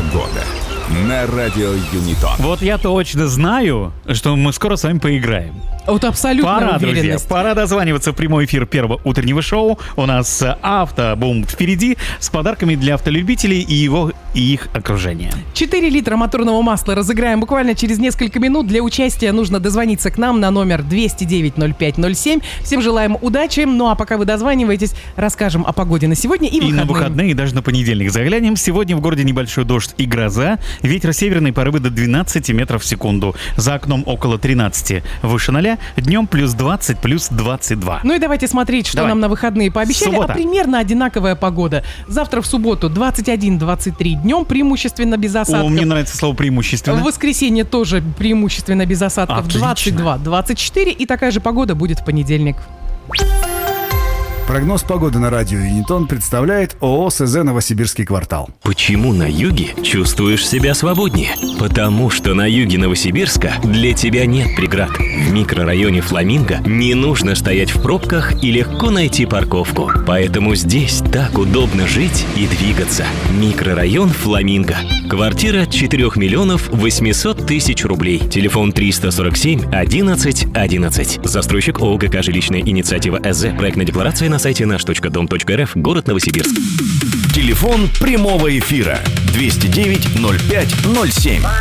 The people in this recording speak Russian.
Погода на радио Юнитон. Вот я точно знаю, что мы скоро с вами поиграем. Вот абсолютно Пора, друзья, уверенность. пора дозваниваться в прямой эфир первого утреннего шоу. У нас автобум впереди с подарками для автолюбителей и их окружения. 4 литра моторного масла разыграем буквально через несколько минут. Для участия нужно дозвониться к нам на номер 209-05-07. Всем желаем удачи. Ну а пока вы дозваниваетесь, расскажем о погоде на сегодня и выходные. И на выходные, и даже на понедельник заглянем. Сегодня в городе небольшой дождь и гроза. Ветер северный, порывы до 12 метров в секунду. За окном около 13, выше 0. Днем плюс 20, плюс 22. Ну и давайте смотреть, что нам на выходные пообещали. Суббота. А примерно одинаковая погода. Завтра в субботу 21-23 днем, преимущественно без осадков. О, мне нравится слово «преимущественно». В воскресенье тоже преимущественно без осадков. Отлично. 22-24. И такая же погода будет в понедельник. Прогноз погоды на радио Юнитон представляет ООО СЗ «Новосибирский квартал». Почему на юге чувствуешь себя свободнее? Потому что на юге Новосибирска для тебя нет преград. В микрорайоне Фламинго не нужно стоять в пробках и легко найти парковку. Поэтому здесь так удобно жить и двигаться. Микрорайон Фламинго. Квартира 4 миллионов 800 тысяч рублей. Телефон 347 11 11. Застройщик ООО ГК «Жилищная инициатива СЗ». Проектная декларация на сайте наш.дом.рф, город Новосибирск. Телефон прямого эфира 209-05-07.